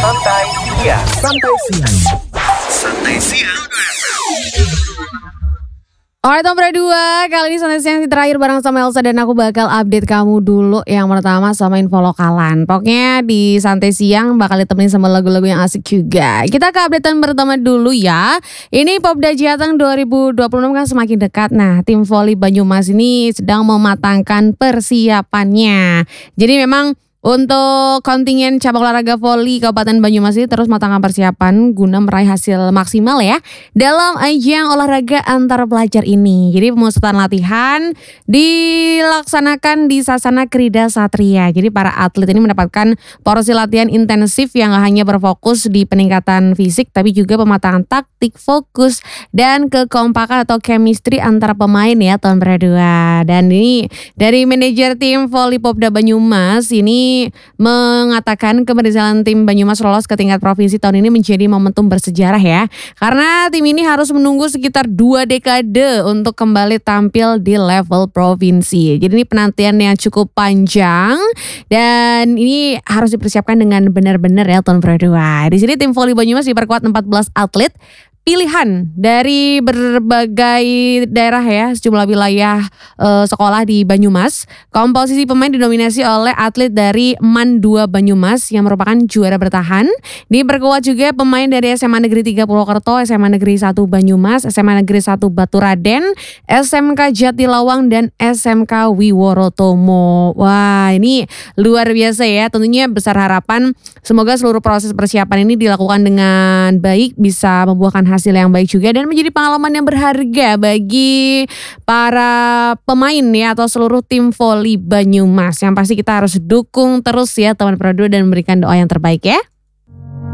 Santai Siang. Santai Siang. Santai Siang. Alright Nomor 2, kali ini Santai Siang terakhir bareng sama Elsa dan aku bakal update kamu dulu. Yang pertama sama info lokalan. Pokoknya di Santai Siang bakal ditemenin sama lagu-lagu yang asik juga. Kita ke updatean pertama dulu ya. Ini Popda Jateng 2026 kan semakin dekat. Nah, tim voli Banyumas ini sedang mematangkan persiapannya. Jadi memang untuk kontingen cabang olahraga voli Kabupaten Banyumas ini terus matangkan persiapan guna meraih hasil maksimal ya dalam ajang olahraga antar pelajar ini. Jadi pemusatan latihan dilaksanakan di Sasana Krida Satria. Jadi para atlet ini mendapatkan porsi latihan intensif yang gak hanya berfokus di peningkatan fisik tapi juga pematangan taktik, fokus dan kekompakan atau chemistry antara pemain ya tahun berdua. Dan ini dari manajer tim voli Popda Banyumas ini mengatakan keberhasilan tim Banyumas lolos ke tingkat provinsi tahun ini menjadi momentum bersejarah ya. Karena tim ini harus menunggu sekitar 2 dekade untuk kembali tampil di level provinsi. Jadi ini penantian yang cukup panjang dan ini harus dipersiapkan dengan benar-benar ya tahun berdua. Di sini tim voli Banyumas diperkuat 14 atlet pilihan dari berbagai daerah ya, sejumlah wilayah sekolah di Banyumas. Komposisi pemain didominasi oleh atlet dari MAN 2 Banyumas yang merupakan juara bertahan. Diperkuat juga pemain dari SMA Negeri 3 Purwokerto, SMA Negeri 1 Banyumas, SMA Negeri 1 Baturaden, SMK Jatilawang dan SMK Wiworotomo. Wah, ini luar biasa ya. Tentunya besar harapan semoga seluruh proses persiapan ini dilakukan dengan baik, bisa membuahkan hasil yang baik juga dan menjadi pengalaman yang berharga bagi para pemain ya atau seluruh tim voli Banyumas. Yang pasti kita harus dukung terus ya teman Pro 2 dan memberikan doa yang terbaik ya.